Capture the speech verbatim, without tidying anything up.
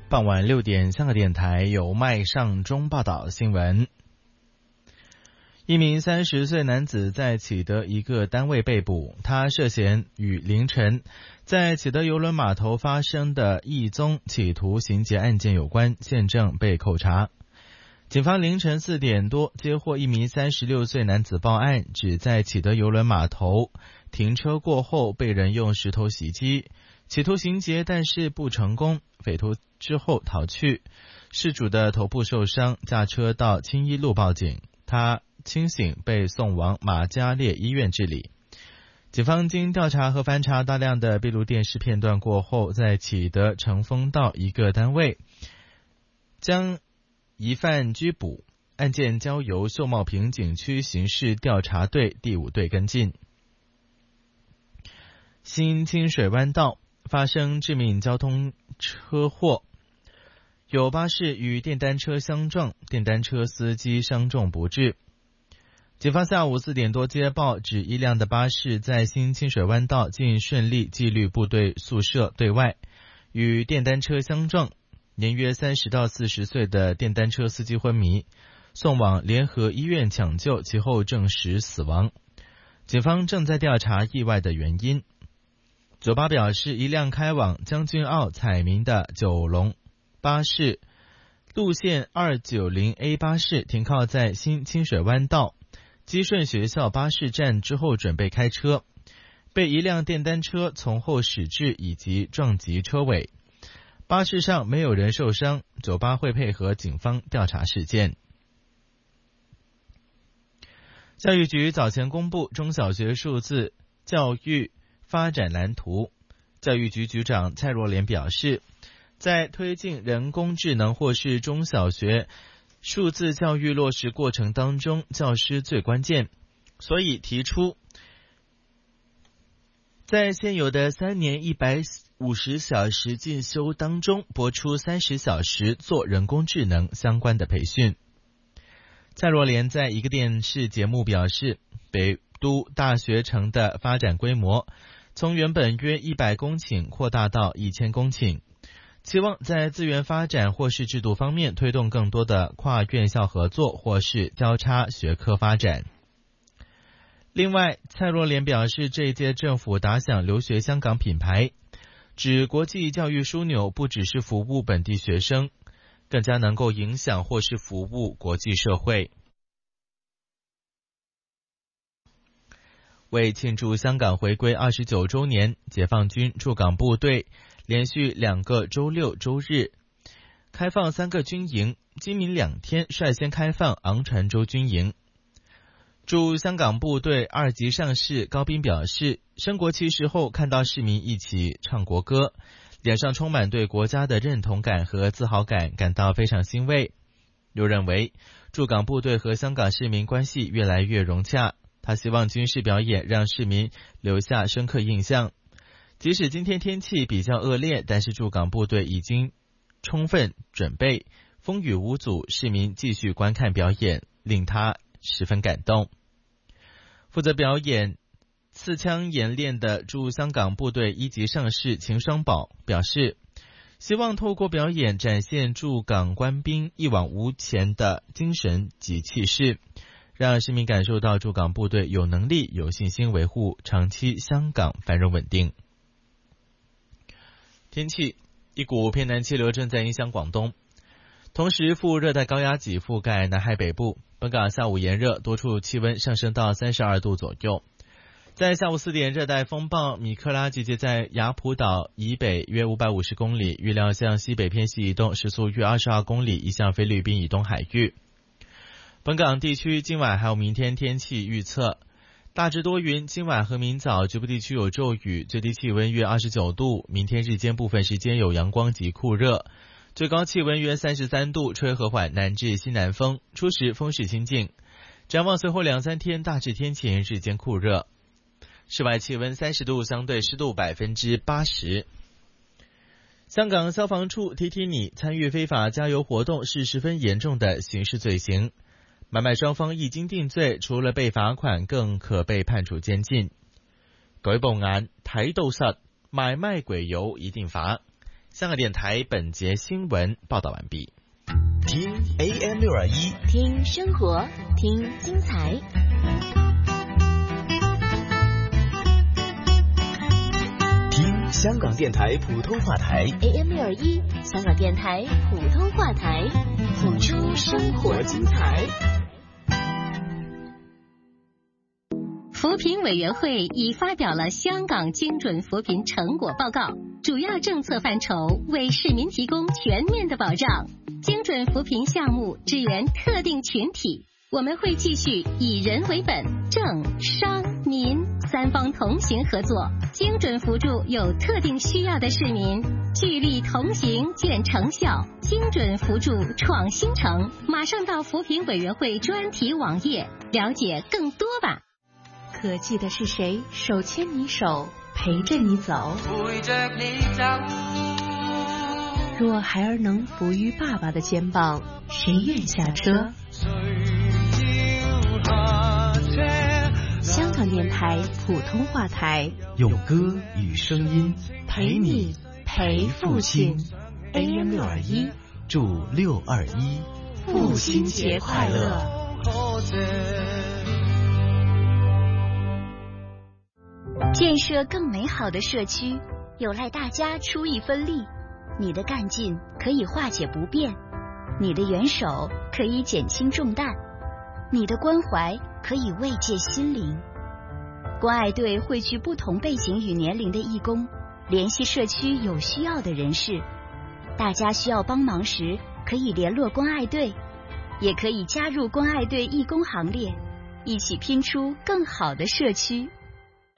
傍晚六点，香港电台由麦尚中报道新闻。一名三十岁男子在启德一个单位被捕，他涉嫌与凌晨在启德邮轮码头发生的一宗企图行劫案件有关，现正被扣查。警方凌晨四点多接获一名三十六岁男子报案，指在启德邮轮码头停车过后被人用石头袭击，企图行劫但是不成功，匪徒之后逃去，事主的头部受伤，驾车到青衣路报警，他清醒被送往马嘉烈医院治理。警方经调查和翻查大量的闭路电视片段过后，在启德成丰道一个单位将疑犯拘捕，案件交由秀茂坪警区刑事调查队第五队跟进。新清水湾道发生致命交通车祸，有巴士与电单车相撞，电单车司机伤重不治。警方下午四点多接报，指一辆的巴士在新清水湾道近顺利纪律部队宿舍对外与电单车相撞，年约三十到四十岁的电单车司机昏迷，送往联合医院抢救，其后证实死亡。警方正在调查意外的原因。九巴表示，一辆开往将军澳彩明的九龙巴士路线 二九零 A 巴士停靠在新清水湾道基顺学校巴士站之后准备开车，被一辆电单车从后驶至以及撞击车尾。巴士上没有人受伤，九巴会配合警方调查事件。教育局早前公布中小学数字教育发展蓝图，教育局局长蔡若莲表示，在推进人工智能或是中小学数字教育落实过程当中，教师最关键，所以提出在现有的三年一百五十小时进修当中拨出三十小时做人工智能相关的培训。蔡若莲在一个电视节目表示，北都大学城的发展规模从原本约一百公顷扩大到一千公顷，期望在资源发展或是制度方面推动更多的跨院校合作或是交叉学科发展。另外，蔡若莲表示，这一届政府打响留学香港品牌，指国际教育枢纽不只是服务本地学生，更加能够影响或是服务国际社会。为庆祝香港回归二十九周年，解放军驻港部队连续两个周六周日开放三个军营，今明两天率先开放昂船洲军营。驻香港部队二级上士高斌表示，升国旗时候看到市民一起唱国歌，脸上充满对国家的认同感和自豪感，感到非常欣慰。又认为驻港部队和香港市民关系越来越融洽，他希望军事表演让市民留下深刻印象。即使今天天气比较恶劣，但是驻港部队已经充分准备，风雨无阻，市民继续观看表演，令他十分感动。负责表演刺枪演练的驻香港部队一级上士秦双宝表示，希望透过表演展现驻港官兵一往无前的精神及气势，让市民感受到驻港部队有能力、有信心维护长期香港繁荣稳定。天气，一股偏南气流正在影响广东，同时副热带高压脊覆盖南海北部，本港下午炎热，多处气温上升到三十二度左右。在下午四点，热带风暴米克拉集结在雅浦岛以北约五百五十公里，预料向西北偏西移动，时速约二十二公里，移向菲律宾以东海域。本港地区今晚还有明天天气预测，大致多云，今晚和明早局部地区有骤雨，最低气温约二十九度，明天日间部分时间有阳光及酷热，最高气温约三十三度，吹和缓南至西南风，初时风势清劲。展望随后两三天大致天晴，日间酷热，室外气温三十度，相对湿度百分之八十。香港消防处提提你，参与非法加油活动是十分严重的刑事罪行，买卖雙方一經定罪，除了被罰款，更可被判處監禁。舉步眼睇到實，賣賣鬼油一定罰。 香港电台本节新闻报道完毕。 听 A M 六二一， 听生活，听精彩。 听香港电台普通话台 A M 六二一，香港电台普通话台，谱出生活精彩。 扶贫委员会已发表了香港精准扶贫成果报告，主要政策范畴为市民提供全面的保障。精准扶贫项目支援特定群体，我们会继续以人为本，政商民三方同行合作，精准扶助有特定需要的市民，聚力同行见成效，精准扶助创新城。马上到扶贫委员会专题网页了解更多吧。 可记得是谁手牵你手，陪着你走？ 陪着你走。 若孩儿能扶于爸爸的肩膀，谁愿下车？香港电台普通话台， 用歌与声音陪你陪父亲。A M 六二一， 祝六二一父亲节快乐。 建设更美好的社区，有赖大家出一分力。你的干劲可以化解不便，你的援手可以减轻重担，你的关怀可以慰藉心灵。关爱队汇聚不同背景与年龄的义工，联系社区有需要的人士。大家需要帮忙时，可以联络关爱队，也可以加入关爱队义工行列，一起拼出更好的社区。